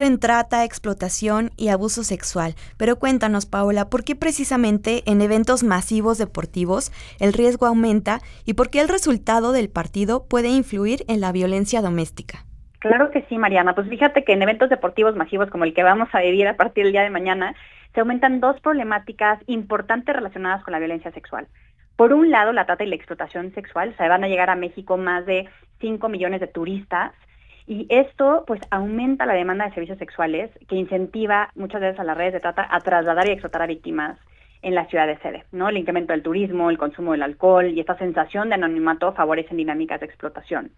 en trata, explotación y abuso sexual. Pero cuéntanos, Paola, ¿por qué precisamente en eventos masivos deportivos el riesgo aumenta y por qué el resultado del partido puede influir en la violencia doméstica? Claro que sí, Mariana. Pues fíjate que en eventos deportivos masivos como el que vamos a vivir a partir del día de mañana, se aumentan dos problemáticas importantes relacionadas con la violencia sexual. Por un lado, la trata y la explotación sexual. O sea, van a llegar a México más de 5 millones de turistas y esto pues aumenta la demanda de servicios sexuales que incentiva muchas veces a las redes de trata a trasladar y explotar a víctimas en la ciudad de sede, ¿no? El incremento del turismo, el consumo del alcohol y esta sensación de anonimato favorecen dinámicas de explotación.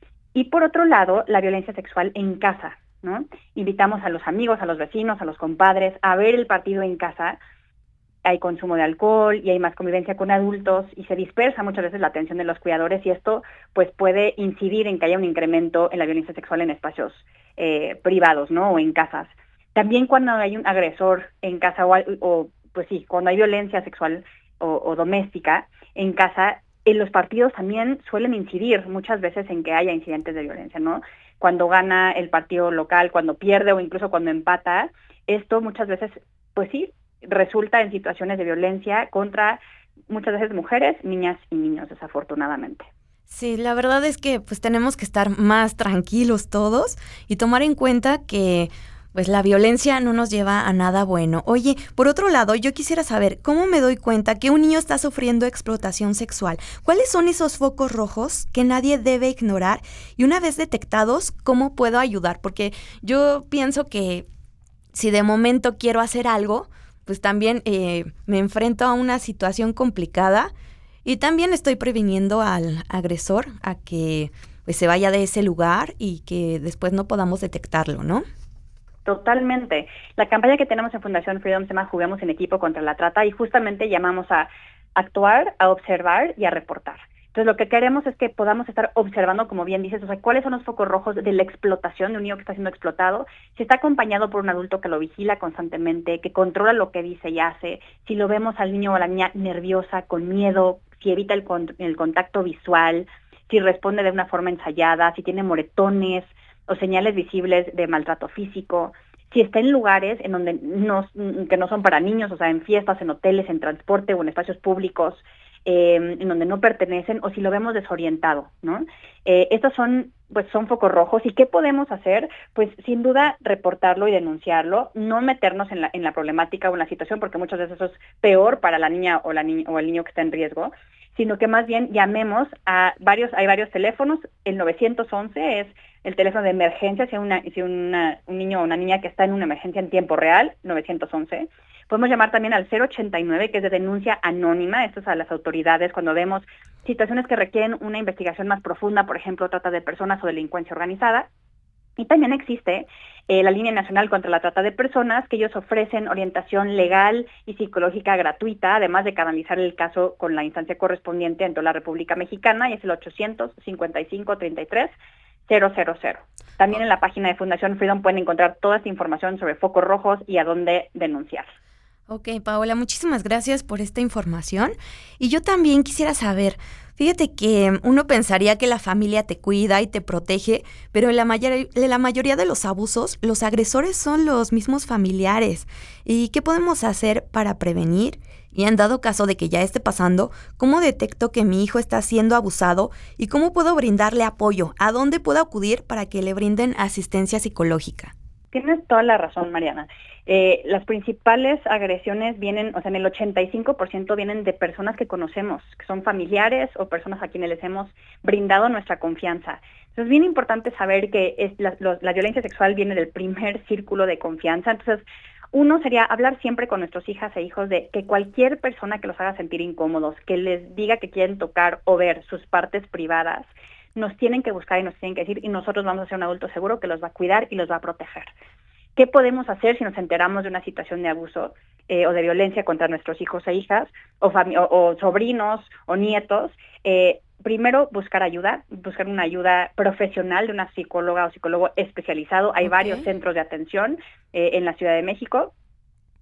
Y por otro lado, la violencia sexual en casa, ¿no? Invitamos a los amigos, a los vecinos, a los compadres a ver el partido en casa. Hay consumo de alcohol y hay más convivencia con adultos y se dispersa muchas veces la atención de los cuidadores y esto pues puede incidir en que haya un incremento en la violencia sexual en espacios privados, ¿no? O en casas. También cuando hay un agresor en casa o pues sí, cuando hay violencia sexual o doméstica en casa, en los partidos también suelen incidir muchas veces en que haya incidentes de violencia, ¿no? Cuando gana el partido local, cuando pierde o incluso cuando empata, esto muchas veces, pues sí, resulta en situaciones de violencia contra muchas veces mujeres, niñas y niños, desafortunadamente. Sí, la verdad es que pues tenemos que estar más tranquilos todos y tomar en cuenta que pues la violencia no nos lleva a nada bueno. Oye, por otro lado, yo quisiera saber cómo me doy cuenta que un niño está sufriendo explotación sexual. ¿Cuáles son esos focos rojos que nadie debe ignorar? Y una vez detectados, ¿cómo puedo ayudar? Porque yo pienso que si de momento quiero hacer algo, pues también me enfrento a una situación complicada y también estoy previniendo al agresor a que pues, se vaya de ese lugar y que después no podamos detectarlo, ¿no? Totalmente. La campaña que tenemos en Fundación Freedom se llama Juguemos en equipo contra la trata y justamente llamamos a actuar, a observar y a reportar. Entonces lo que queremos es que podamos estar observando, como bien dices, o sea, cuáles son los focos rojos de la explotación de un niño que está siendo explotado, si está acompañado por un adulto que lo vigila constantemente, que controla lo que dice y hace, si lo vemos al niño o a la niña nerviosa, con miedo, si evita el contacto visual, si responde de una forma ensayada, si tiene moretones o señales visibles de maltrato físico, si está en lugares en donde que no son para niños, o sea, en fiestas, en hoteles, en transporte o en espacios públicos, en donde no pertenecen, o si lo vemos desorientado, ¿no? Estos son focos rojos. ¿Y qué podemos hacer? Pues sin duda reportarlo y denunciarlo, no meternos en la problemática o en la situación, porque muchas veces eso es peor para la niña o o el niño que está en riesgo, sino que más bien llamemos hay varios teléfonos. El 911 es el teléfono de emergencia si un niño o una niña que está en una emergencia en tiempo real, 911. Podemos llamar también al 089, que es de denuncia anónima. Esto es a las autoridades cuando vemos situaciones que requieren una investigación más profunda, por ejemplo, trata de personas o delincuencia organizada. Y también existe la Línea Nacional contra la Trata de Personas, que ellos ofrecen orientación legal y psicológica gratuita, además de canalizar el caso con la instancia correspondiente en toda la República Mexicana, y es el 855-33-000. También en la página de Fundación Freedom pueden encontrar toda esta información sobre focos rojos y a dónde denunciar. Ok, Paola, muchísimas gracias por esta información. Y yo también quisiera saber, fíjate que uno pensaría que la familia te cuida y te protege, pero en la mayoría de los abusos, los agresores son los mismos familiares. ¿Y qué podemos hacer para prevenir? Y en dado caso de que ya esté pasando, ¿cómo detecto que mi hijo está siendo abusado y cómo puedo brindarle apoyo? ¿A dónde puedo acudir para que le brinden asistencia psicológica? Tienes toda la razón, Mariana. Las principales agresiones vienen, o sea, en el 85% vienen de personas que conocemos, que son familiares o personas a quienes les hemos brindado nuestra confianza. Entonces, es bien importante saber que la violencia sexual viene del primer círculo de confianza. Entonces, uno sería hablar siempre con nuestros hijas e hijos de que cualquier persona que los haga sentir incómodos, que les diga que quieren tocar o ver sus partes privadas, nos tienen que buscar y nos tienen que decir, y nosotros vamos a ser un adulto seguro que los va a cuidar y los va a proteger. ¿Qué podemos hacer si nos enteramos de una situación de abuso o de violencia contra nuestros hijos e hijas, o sobrinos o nietos? Primero, buscar ayuda, buscar una ayuda profesional de una psicóloga o psicólogo especializado. Hay varios centros de atención en la Ciudad de México.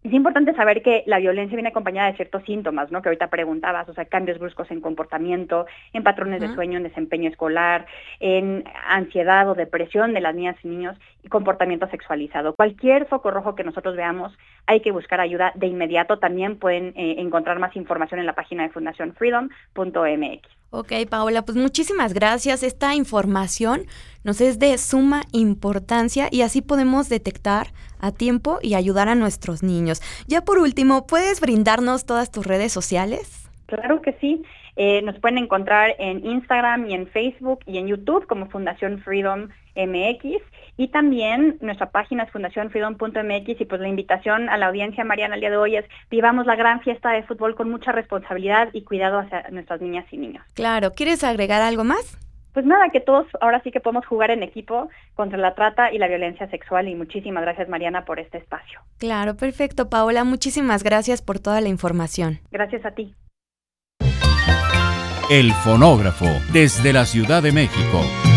Es importante saber que la violencia viene acompañada de ciertos síntomas, ¿no? Que ahorita preguntabas, o sea, cambios bruscos en comportamiento, en patrones de sueño, en desempeño escolar, en ansiedad o depresión de las niñas y niños y comportamiento sexualizado. Cualquier foco rojo que nosotros veamos, hay que buscar ayuda de inmediato. También pueden encontrar más información en la página de fundacionfreedom.mx. Ok, Paola, pues muchísimas gracias. Esta información nos es de suma importancia y así podemos detectar a tiempo y ayudar a nuestros niños. Ya por último, ¿puedes brindarnos todas tus redes sociales? Claro que sí. Nos pueden encontrar en Instagram y en Facebook y en YouTube como Fundación Freedom MX, y también nuestra página es fundacionfreedom.mx, y pues la invitación a la audiencia, Mariana, el día de hoy es: vivamos la gran fiesta de fútbol con mucha responsabilidad y cuidado hacia nuestras niñas y niños. Claro, ¿quieres agregar algo más? Pues nada, que todos ahora sí que podemos jugar en equipo contra la trata y la violencia sexual, y muchísimas gracias, Mariana, por este espacio. Claro, perfecto, Paola, muchísimas gracias por toda la información. Gracias a ti. El Fonógrafo, desde la Ciudad de México.